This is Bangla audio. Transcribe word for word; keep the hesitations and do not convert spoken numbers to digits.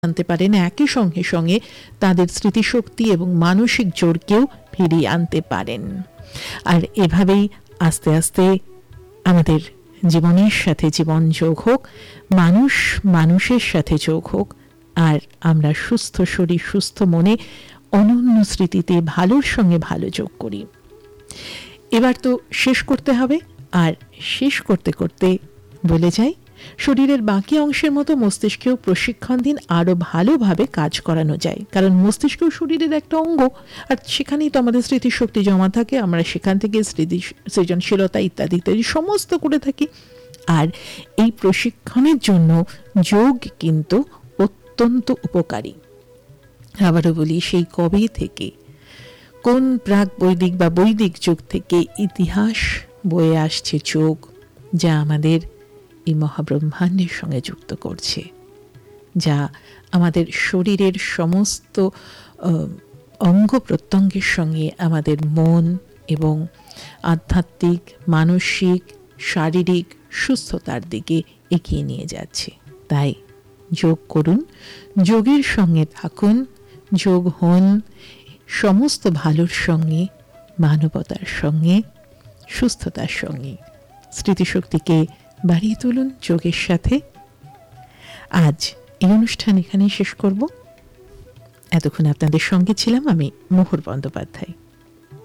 আনতে পারেন, একই সঙ্গে সঙ্গে তাদের স্মৃতিশক্তি এবং মানসিক জোরকেও ফিরিয়ে আনতে পারেন। আর এভাবেই আস্তে আস্তে আমাদের জীবনের সাথে জীবন যোগ হোক, মানুষ মানুষের সাথে যোগ হোক, আর আমরা সুস্থ শরীর সুস্থ মনে অনন্য স্মৃতিতে ভালোর সঙ্গে ভালো যোগ করি। এবার তো শেষ করতে হবে, আর শেষ করতে করতে বলে যাই, শরীরের বাকি অংশের মতো মস্তিষ্কেও প্রশিক্ষণ দিন, আরও ভালোভাবে কাজ করানো যায়। কারণ মস্তিষ্কও শরীরের একটা অঙ্গ, আর সেখানেই তো আমাদের স্মৃতিশক্তি জমা থাকে, আমরা সেখান থেকে স্মৃতি সৃজনশীলতা ইত্যাদি ইত্যাদি সমস্ত করে থাকি। আর এই প্রশিক্ষণের জন্য যোগ কিন্তু অত্যন্ত উপকারী। আবারও বলি, সেই কবে থেকে, কোন প্রাক বৈদিক বা বৈদিক যুগ থেকে ইতিহাস বয়ে আসছে যোগ, যা আমাদের এই মহাব্রহ্মাণ্ডের সঙ্গে যুক্ত করছে, যা আমাদের শরীরের সমস্ত অঙ্গ প্রত্যঙ্গের সঙ্গে আমাদের মন এবং আধ্যাত্মিক, মানসিক, শারীরিক সুস্থতার দিকে এগিয়ে নিয়ে যাচ্ছে। তাই যোগ করুন, যোগের সঙ্গে থাকুন, যোগ হন সমস্ত ভালোর সঙ্গে, মানবতার সঙ্গে, সুস্থতার সঙ্গে। স্মৃতিশক্তিকে বাড়িয়ে তুলুন যোগের সাথে। আজ এই অনুষ্ঠান এখানেই শেষ করব। এতক্ষণ আপনাদের সঙ্গে ছিলাম আমি, মোহর বন্দ্যোপাধ্যায়।